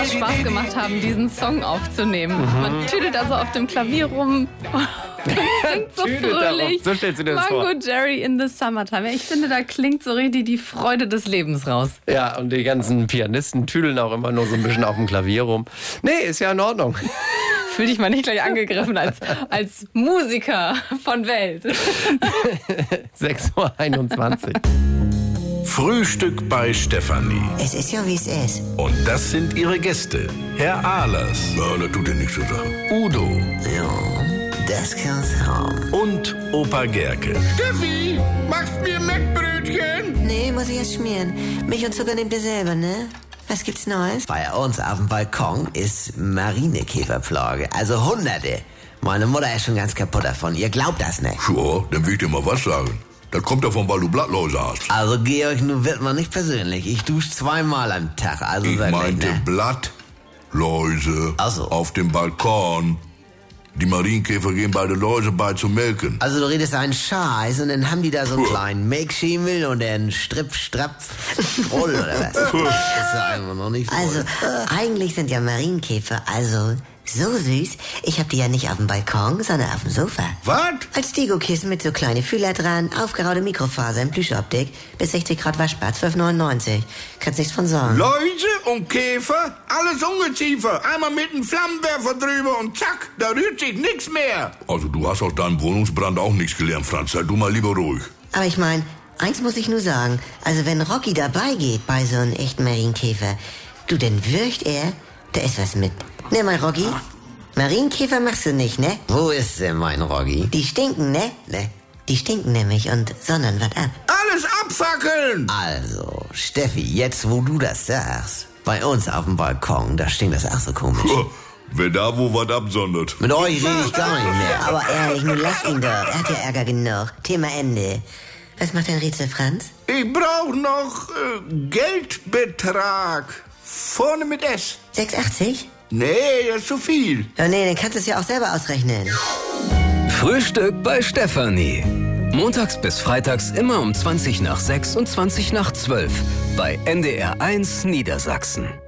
Spaß gemacht haben, diesen Song aufzunehmen. Man tüdelt also auf dem Klavier rum. Klingt so fröhlich. So stellst du dir das vor. Mango Jerry in the Summertime. Ich finde, da klingt so richtig die Freude des Lebens raus. Ja, und die ganzen Pianisten tüdeln auch immer nur so ein bisschen auf dem Klavier rum. Nee, ist ja in Ordnung. Fühl dich mal nicht gleich angegriffen als Musiker von Welt. 6:21 Uhr. Frühstück bei Stefanie. Es ist ja, wie es ist. Und das sind ihre Gäste. Herr Ahlers. Ja, das tut dir nichts zu sagen. Udo. Ja, das kann's haben. Und Opa Gerke. Steffi, machst mir Mettbrötchen? Nee, muss ich erst schmieren. Milch und Zucker nehmt ihr selber, ne? Was gibt's Neues? Bei uns auf dem Balkon ist Marinekäferplage. Also Hunderte. Meine Mutter ist schon ganz kaputt davon. Ihr glaubt das nicht. Sure, dann will ich dir mal was sagen. Das kommt davon, weil du Blattläuse hast. Also Georg, nun wird man nicht persönlich. Ich dusche 2-mal am Tag. Also Ich wirklich, meinte ne? Blattläuse Ach so. auf dem Balkon. Die Marienkäfer gehen bei den Läuse bei zu melken. Also du redest einen Scheiß und dann haben die da so einen kleinen Milchschimmel und einen Stripp-Strapp-Roll oder was? Das ist ja einfach noch nicht so. Also eigentlich sind ja Marienkäfer so süß. Ich hab die ja nicht auf dem Balkon, sondern auf dem Sofa. Was? Als Deko-Kissen mit so kleine Fühler dran, aufgeraute Mikrofaser in Plüschoptik, bis 60 Grad waschbar, 12,99. Kannst nichts von sagen. Läuse und Käfer, alles Ungeziefer. Einmal mit einem Flammenwerfer drüber und zack, da rührt sich nichts mehr. Also du hast aus deinem Wohnungsbrand auch nichts gelernt, Franz. Sei du mal lieber ruhig. Aber ich mein, eins muss ich nur sagen. Also wenn Rocky dabei geht bei so einem echten Marienkäfer, du, dann würcht er, da ist was mit. Ne, mein Rocky? Marienkäfer machst du nicht, ne? Wo ist denn mein Rocky? Die stinken, ne? Ne. Die stinken nämlich und sondern was ab. Alles abfackeln! Also, Steffi, jetzt wo du das sagst, bei uns auf dem Balkon, da stinkt das auch so komisch. Wer da wo was absondert. Mit euch rede ich gar nicht mehr. Aber ehrlich, nun lass ihn doch. Er hat ja Ärger genug. Thema Ende. Was macht dein Rätsel, Franz? Ich brauch noch Geldbetrag. Vorne mit S. 6,80? Nee, das ist zu viel. Ja, nee, dann kannst du es ja auch selber ausrechnen. Frühstück bei Stefanie. Montags bis freitags immer um 20 nach 6 und 20 nach 12 bei NDR 1 Niedersachsen.